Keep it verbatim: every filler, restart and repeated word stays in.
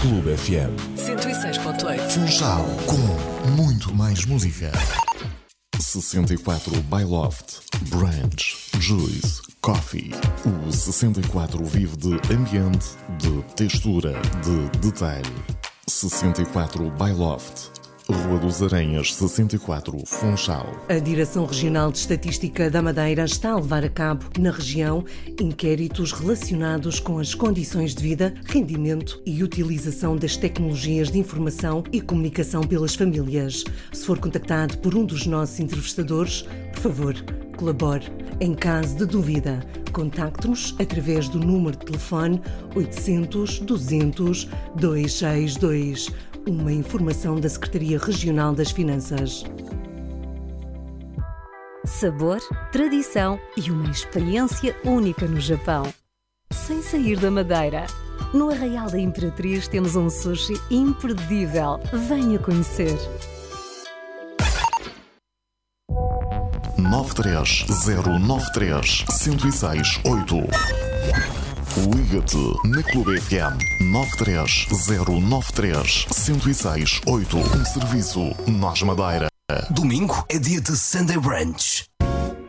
Clube F M cento e seis ponto oito. Funchal, com muito mais música. sessenta e quatro by Loft, Branch, Juice, Coffee. O sessenta e quatro vive de ambiente, de textura, de detalhe. sessenta e quatro by Loft, Rua dos Aranhas, sessenta e quatro, Funchal. A Direção Regional de Estatística da Madeira está a levar a cabo, na região, inquéritos relacionados com as condições de vida, rendimento e utilização das tecnologias de informação e comunicação pelas famílias. Se for contactado por um dos nossos entrevistadores, por favor, colabore. Em caso de dúvida, contacte-nos através do número de telefone oitocentos, duzentos, duzentos e sessenta e dois. Uma informação da Secretaria Regional das Finanças. Sabor, tradição e uma experiência única no Japão. Sem sair da Madeira. No Arraial da Imperatriz temos um sushi imperdível. Venha conhecer. nove três zero nove três, um zero seis oito. Liga-te na Clube F M nove três zero nove três, um zero seis oito. Um serviço Nós Madeira. Domingo é dia de Sunday Brunch.